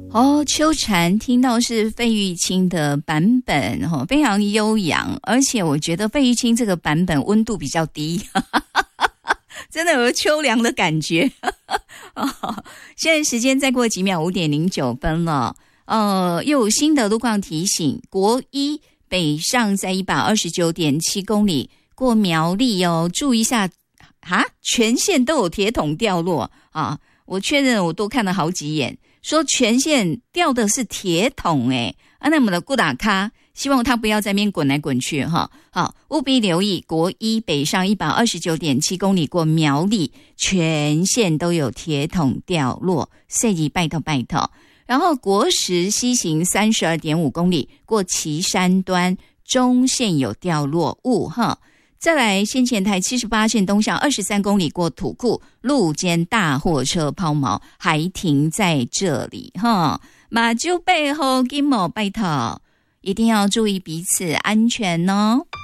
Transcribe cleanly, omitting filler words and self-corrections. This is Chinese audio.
哦，秋蝉听到是费玉清的版本，非常悠扬，而且我觉得费玉清这个版本温度比较低，真的有秋凉的感觉。现在时间再过几秒5:09了，又有新的路况提醒，国一北上在129.7公里过苗栗哦，注意一下全线都有铁桶掉落啊！我确认我多看了好几眼。说全线掉的是铁桶那我们的顾打咖希望他不要在那边滚来滚去哈。好，务必留意国一北上129.7公里过苗栗，全线都有铁桶掉落，所以拜托。然后国十西行32.5公里过旗山端，中线有掉落物哈。再来先前台78线东向23公里过土库，路肩大货车抛锚，还停在这里哈。马就背后金某拜托，一定要注意彼此安全哦。